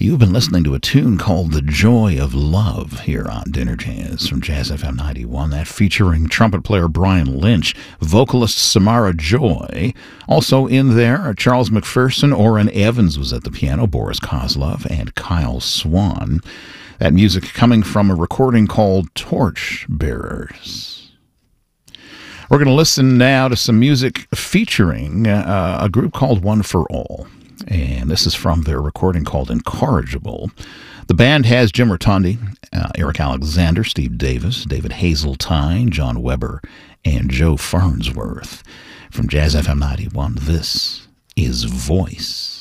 You've been listening to a tune called The Joy of Love here on Dinner Jazz from Jazz FM 91, that featuring trumpet player Brian Lynch, vocalist Samara Joy. Also in there, Charles McPherson, Orrin Evans was at the piano, Boris Kozlov, and Kyle Swan. That music coming from a recording called Torch Bearers. We're going to listen now to some music featuring a group called One for All. And this is from their recording called Incorrigible. The band has Jim Rotondi, Eric Alexander, Steve Davis, David Hazeltine, John Weber, and Joe Farnsworth. From Jazz FM 91, this is Voice.